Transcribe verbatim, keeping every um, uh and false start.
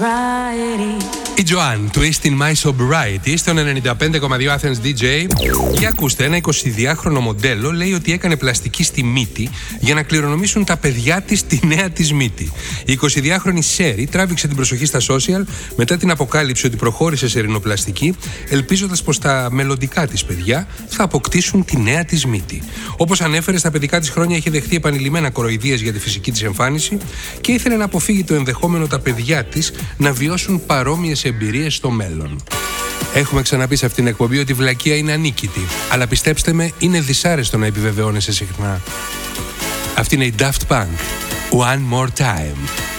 Η Joanne, Twisting My Sobriety, στον ενενήντα πέντε κόμμα δύο Athens ντι τζέι. Και ακούστε, ένα εικοσιδυάχρονο μοντέλο λέει ότι έκανε πλαστική στη μύτη για να κληρονομήσουν τα παιδιά της τη νέα της μύτη. Η εικοσιδυάχρονη Σέρι τράβηξε την προσοχή στα social μετά την αποκάλυψη ότι προχώρησε σε ρινοπλαστική, ελπίζοντας πως τα μελλοντικά της παιδιά θα αποκτήσουν τη νέα της μύτη. Όπως ανέφερε, στα παιδικά της χρόνια είχε δεχτεί επανειλημμένα κοροϊδίες για τη φυσική της εμφάνιση και ήθελε να αποφύγει το ενδεχόμενο τα παιδιά της να βιώσουν παρόμοιες εμπειρίες στο μέλλον. Έχουμε ξαναπεί σε αυτήν την εκπομπή ότι η βλακεία είναι ανίκητη, αλλά πιστέψτε με, είναι δυσάρεστο να επιβεβαιώνεσαι συχνά. Αυτή είναι η Daft Punk. One more time.